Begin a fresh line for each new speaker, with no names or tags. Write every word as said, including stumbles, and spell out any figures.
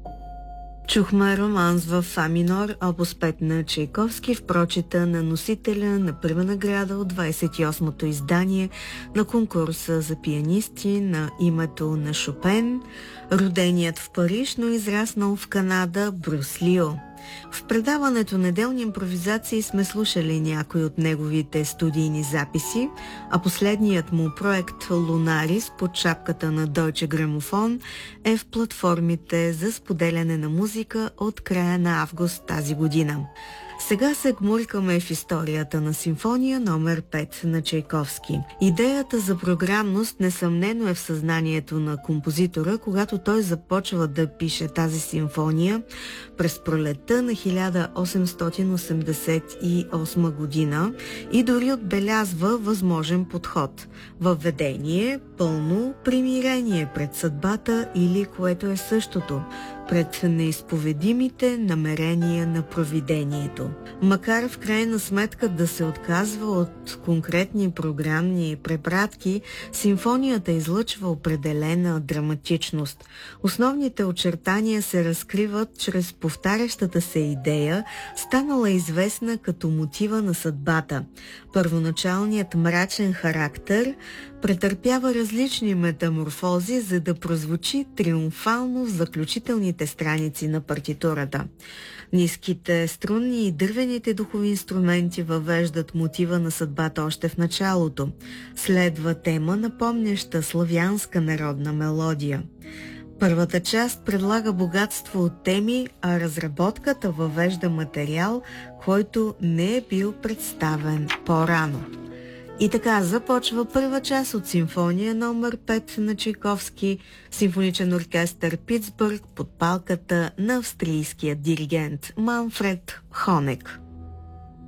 Чухме романс в фа минор, опус пет на Чайковски в прочита на носителя на първа награда от двадесет и осмото издание на конкурса за пианисти на името на Шопен, роденият в Париж, но израснал в Канада Брюс Лио. В предаването Неделни импровизации сме слушали някои от неговите студийни записи, а последният му проект Лунарис под шапката на Deutsche Grammophon е в платформите за споделяне на музика от края на август тази година. Сега се гмуркаме в историята на симфония номер пет на Чайковски. Идеята за програмност несъмнено е в съзнанието на композитора, когато той започва да пише тази симфония през пролетта на хиляда осемстотин осемдесет и осма година и дори отбелязва възможен подход – въведение, пълно примирение пред съдбата или, което е същото, пред неизповедимите намерения на провидението. Макар в крайна сметка да се отказва от конкретни програмни препратки, симфонията излъчва определена драматичност. Основните очертания се разкриват чрез повтарящата се идея, станала известна като мотива на съдбата. Първоначалният мрачен характер претърпява различни метаморфози, за да прозвучи триумфално в заключителните страници на партитурата. Ниските струнни и дървените духови инструменти въвеждат мотива на съдбата още в началото. Следва тема, напомняща славянска народна мелодия. Първата част предлага богатство от теми, а разработката въвежда материал, който не е бил представен по-рано. И така започва първа част от симфония номер пет на Чайковски, симфоничен оркестър Питсбърг под палката на австрийския диригент Манфред Хонек.